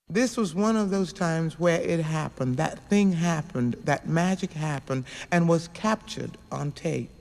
This was one of those times where it happened, that thing happened, that magic happened, and was captured on tape.